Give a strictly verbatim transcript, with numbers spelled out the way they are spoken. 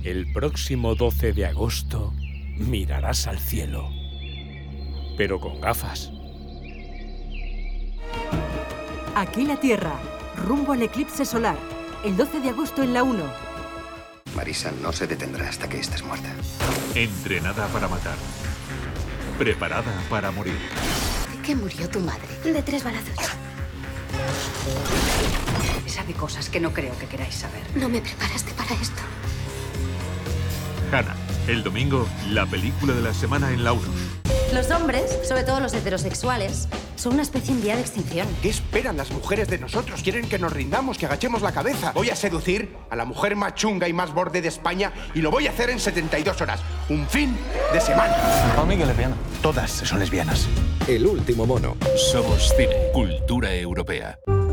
El próximo doce de agosto mirarás al cielo, pero con gafas. Aquí la Tierra, rumbo al eclipse solar, el doce de agosto en la uno. Marisa no se detendrá hasta que estés muerta. Entrenada para matar. Preparada para morir. ¿De qué murió tu madre? De tres balazos. Sabe cosas que no creo que queráis saber. No me preparaste para esto. Hannah, el domingo, la película de la semana en la uno. Los hombres, sobre todo los heterosexuales, son una especie en vía de extinción. ¿Qué esperan las mujeres de nosotros? ¿Quieren que nos rindamos, que agachemos la cabeza? Voy a seducir a la mujer más chunga y más borde de España y lo voy a hacer en setenta y dos horas. Un fin de semana. Conmigo lesbiana. Todas son lesbianas. El último mono. Somos cine, cultura europea.